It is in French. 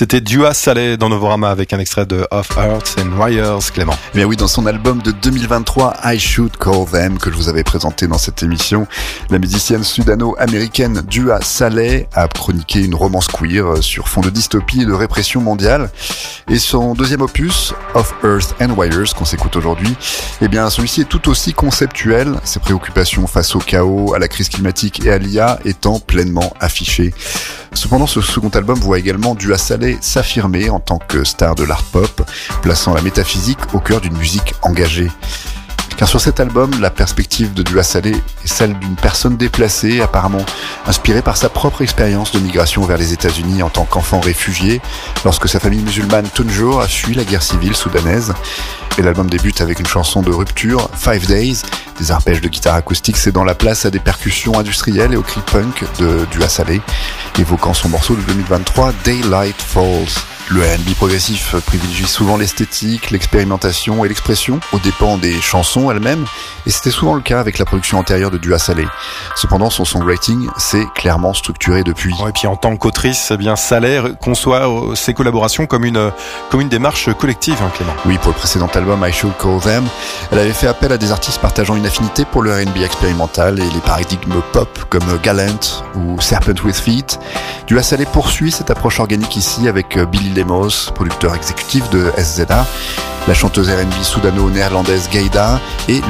C'était Dua Saleh dans Novorama avec un extrait de Of Earth and Wires, Clément. Bien oui, dans son album de 2023, I Should Call Them, que je vous avais présenté dans cette émission, la musicienne sudano-américaine Dua Saleh a chroniqué une romance queer sur fond de dystopie et de répression mondiale. Et son deuxième opus, Of Earth and Wires, qu'on s'écoute aujourd'hui, eh bien celui-ci est tout aussi conceptuel, ses préoccupations face au chaos, à la crise climatique et à l'IA étant pleinement affichées. Cependant, ce second album voit également Dua Saleh s'affirmer en tant que star de l'art pop, plaçant la métaphysique au cœur d'une musique engagée. Car sur cet album, la perspective de Dua Saleh est celle d'une personne déplacée, apparemment inspirée par sa propre expérience de migration vers les États-Unis en tant qu'enfant réfugié, lorsque sa famille musulmane Tunjour a fui la guerre civile soudanaise. Et l'album débute avec une chanson de rupture, 5 Days, des arpèges de guitare acoustique cédant la place à des percussions industrielles et au cri punk de Dua Saleh, évoquant son morceau de 2023, Daylight Falls. Le R&B progressif privilégie souvent l'esthétique, l'expérimentation et l'expression aux dépens des chansons elles-mêmes, et c'était souvent le cas avec la production antérieure de Dua Saleh. Cependant, son songwriting s'est clairement structuré depuis. Et puis en tant qu'autrice, eh bien Saleh conçoit ses collaborations comme une démarche collective, hein, Clément. Oui, pour le précédent album I Should Call Them, elle avait fait appel à des artistes partageant une affinité pour le R&B expérimental et les paradigmes pop comme Gallant ou Serpent with Feet. Dua Saleh poursuit cette approche organique ici avec Billy Lemos, producteur exécutif de SZA, la chanteuse R&B soudano-néerlandaise Gaïda et